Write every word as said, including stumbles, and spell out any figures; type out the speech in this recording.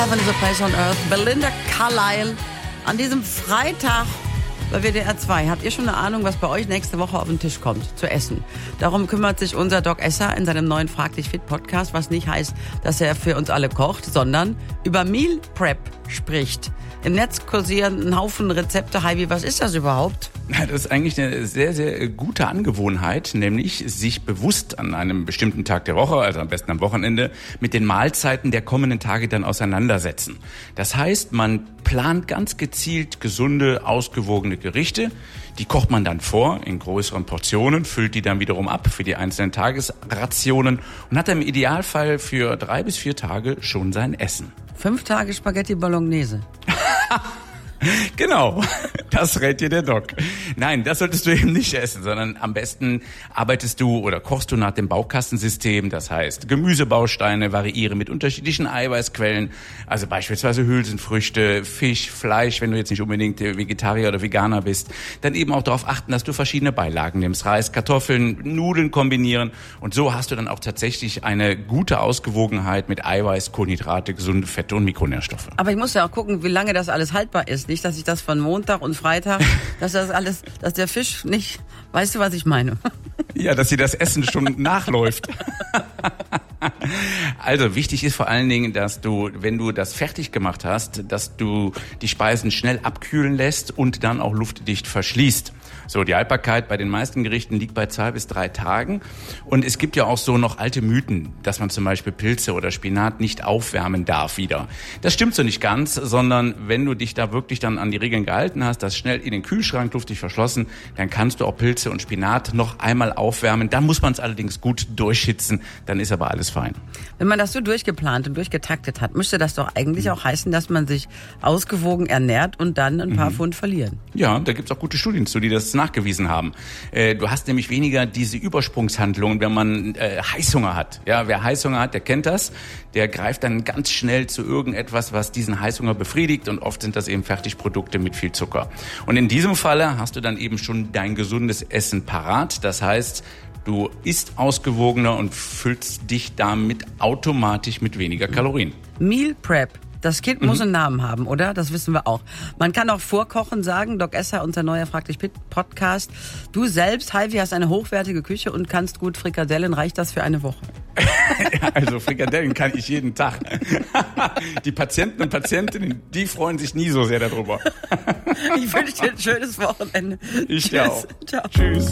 Heaven is a Place on Earth. Belinda Carlisle an diesem Freitag bei W D R zwei. Habt ihr schon eine Ahnung, was bei euch nächste Woche auf den Tisch kommt zu essen? Darum kümmert sich unser Doc Esser in seinem neuen Frag dich fit Podcast, was nicht heißt, dass er für uns alle kocht, sondern über Meal Prep spricht. Im Netz kursieren ein Haufen Rezepte. Heidi, was ist das überhaupt? Das ist eigentlich eine sehr, sehr gute Angewohnheit, nämlich sich bewusst an einem bestimmten Tag der Woche, also am besten am Wochenende, mit den Mahlzeiten der kommenden Tage dann auseinandersetzen. Das heißt, man plant ganz gezielt gesunde, ausgewogene Gerichte. Die kocht man dann vor in größeren Portionen, füllt die dann wiederum ab für die einzelnen Tagesrationen und hat im Idealfall für drei bis vier Tage schon sein Essen. Fünf Tage Spaghetti Bolognese. Genau, das rät dir der Doc. Nein, das solltest du eben nicht essen, sondern am besten arbeitest du oder kochst du nach dem Baukastensystem. Das heißt, Gemüsebausteine variieren mit unterschiedlichen Eiweißquellen, also beispielsweise Hülsenfrüchte, Fisch, Fleisch, wenn du jetzt nicht unbedingt Vegetarier oder Veganer bist. Dann eben auch darauf achten, dass du verschiedene Beilagen nimmst, Reis, Kartoffeln, Nudeln kombinieren. Und so hast du dann auch tatsächlich eine gute Ausgewogenheit mit Eiweiß, Kohlenhydrate, gesunde Fette und Mikronährstoffe. Aber ich muss ja auch gucken, wie lange das alles haltbar ist. Nicht, dass ich das von Montag und Freitag, dass das alles, dass der Fisch nicht, weißt du, was ich meine? Ja, dass sie das Essen schon nachläuft. Also wichtig ist vor allen Dingen, dass du, wenn du das fertig gemacht hast, dass du die Speisen schnell abkühlen lässt und dann auch luftdicht verschließt. So, die Haltbarkeit bei den meisten Gerichten liegt bei zwei bis drei Tagen. Und es gibt ja auch so noch alte Mythen, dass man zum Beispiel Pilze oder Spinat nicht aufwärmen darf wieder. Das stimmt so nicht ganz, sondern wenn du dich da wirklich dann an die Regeln gehalten hast, das schnell in den Kühlschrank luftig verschlossen, dann kannst du auch Pilze und Spinat noch einmal aufwärmen. Dann muss man es allerdings gut durchhitzen, dann ist aber alles fein. Wenn man das so durchgeplant und durchgetaktet hat, müsste das doch eigentlich auch heißen, dass man sich ausgewogen ernährt und dann ein paar mhm. Pfund verlieren. Ja, da gibt's auch gute Studien zu, die das nachgewiesen haben. Äh, du hast nämlich weniger diese Übersprungshandlungen, wenn man äh, Heißhunger hat. Ja, wer Heißhunger hat, der kennt das. Der greift dann ganz schnell zu irgendetwas, was diesen Heißhunger befriedigt, und oft sind das eben Fertigprodukte mit viel Zucker. Und in diesem Falle hast du dann eben schon dein gesundes Essen parat. Das heißt, du isst ausgewogener und füllst dich damit automatisch mit weniger Kalorien. Meal Prep. Das Kind mhm. muss einen Namen haben, oder? Das wissen wir auch. Man kann auch vorkochen sagen, Doc Esser, unser neuer Frag dich fit Podcast. Du selbst, Heidi, hast eine hochwertige Küche und kannst gut Frikadellen. Reicht das für eine Woche? Ja, also Frikadellen kann ich jeden Tag. Die Patienten und Patientinnen, die freuen sich nie so sehr darüber. Ich wünsche dir ein schönes Wochenende. Ich dir auch. Ciao. Tschüss.